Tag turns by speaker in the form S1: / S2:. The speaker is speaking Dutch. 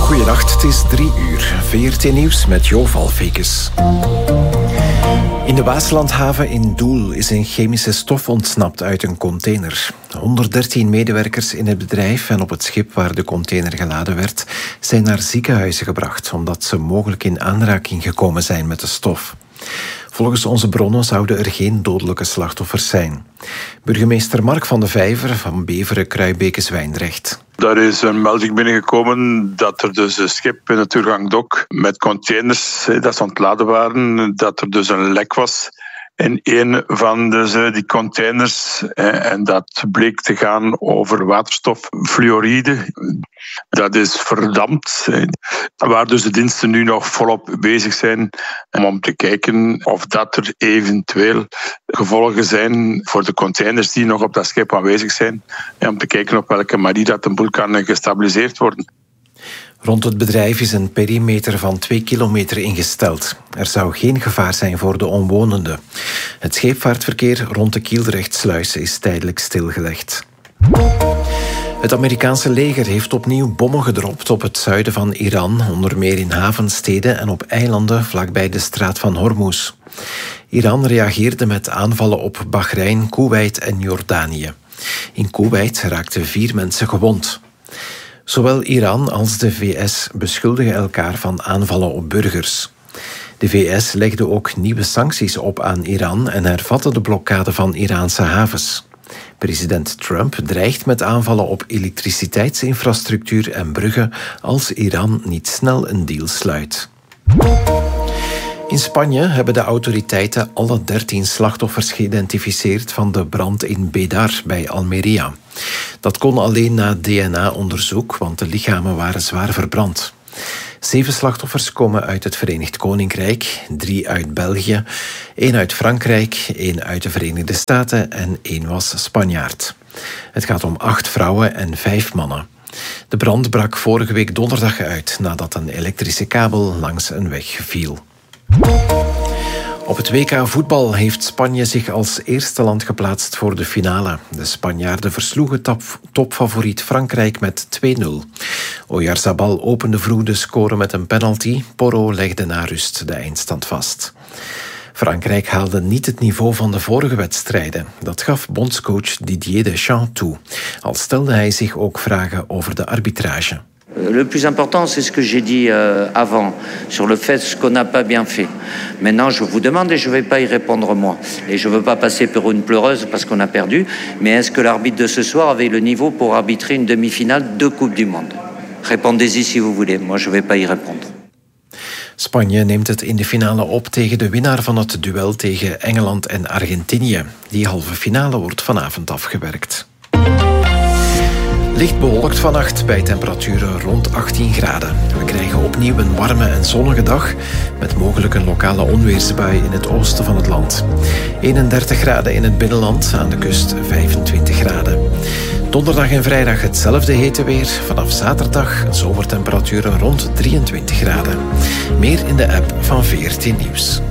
S1: Goedenacht, het is 3 uur. VRT Nieuws met Jo Valfekes. In de Waaslandhaven in Doel is een chemische stof ontsnapt uit een container. 113 medewerkers in het bedrijf en op het schip waar de container geladen werd zijn naar ziekenhuizen gebracht omdat ze mogelijk in aanraking gekomen zijn met de stof. Volgens onze bronnen zouden er geen dodelijke slachtoffers zijn. Burgemeester Mark van de Vijver van Beveren-Kruibeke-Zwijndrecht.
S2: Daar is een melding binnengekomen dat er dus een schip in het Turgangdok met containers dat ze aan het laden waren, dat er dus een lek was in een van die containers. En dat bleek te gaan over waterstoffluoride. Dat is verdampt. Waar dus de diensten nu nog volop bezig zijn om te kijken of dat er eventueel gevolgen zijn voor de containers die nog op dat schip aanwezig zijn. En om te kijken op welke manier dat de boel kan gestabiliseerd worden.
S1: Rond het bedrijf is een perimeter van 2 kilometer ingesteld. Er zou geen gevaar zijn voor de omwonenden. Het scheepvaartverkeer rond de Kielrechtsluis is tijdelijk stilgelegd. Het Amerikaanse leger heeft opnieuw bommen gedropt op het zuiden van Iran, onder meer in havensteden en op eilanden vlakbij de straat van Hormuz. Iran reageerde met aanvallen op Bahrein, Koeweit en Jordanië. In Koeweit raakten 4 mensen gewond. Zowel Iran als de VS beschuldigen elkaar van aanvallen op burgers. De VS legde ook nieuwe sancties op aan Iran en hervatte de blokkade van Iraanse havens. President Trump dreigt met aanvallen op elektriciteitsinfrastructuur en bruggen als Iran niet snel een deal sluit. In Spanje hebben de autoriteiten alle 13 slachtoffers geïdentificeerd van de brand in Bédar bij Almería. Dat kon alleen na DNA-onderzoek, want de lichamen waren zwaar verbrand. 7 slachtoffers komen uit het Verenigd Koninkrijk, 3 uit België, 1 uit Frankrijk, 1 uit de Verenigde Staten en 1 was Spanjaard. Het gaat om 8 vrouwen en 5 mannen. De brand brak vorige week donderdag uit nadat een elektrische kabel langs een weg viel. Op het WK voetbal heeft Spanje zich als eerste land geplaatst voor de finale. De Spanjaarden versloegen topfavoriet Frankrijk met 2-0. Oyarzabal opende vroeg de score met een penalty. Porro legde na rust de eindstand vast. Frankrijk haalde niet het niveau van de vorige wedstrijden. Dat gaf bondscoach Didier Deschamps toe. Al stelde hij zich ook vragen over de arbitrage.
S3: Le plus important, c'est ce que j'ai dit avant, sur le fait ce qu'on n'a pas bien fait. Maintenant, je vous demande et je ne vais pas y répondre moi. Et je ne veux pas passer pour une pleureuse parce qu'on a perdu. Mais est-ce que l'arbitre de ce soir avait le niveau pour arbitrer une demi-finale de Coupe du Monde? Répondez-y si vous voulez. Moi, je ne vais pas y répondre.
S1: Spanje neemt het in de finale op tegen de winnaar van het duel tegen Engeland en Argentinië. Die halve finale wordt vanavond afgewerkt. Licht bewolkt vannacht bij temperaturen rond 18 graden. We krijgen opnieuw een warme en zonnige dag met mogelijk een lokale onweersbui in het oosten van het land. 31 graden in het binnenland, aan de kust 25 graden. Donderdag en vrijdag hetzelfde hete weer. Vanaf zaterdag zomertemperaturen rond 23 graden. Meer in de app van VRT Nieuws.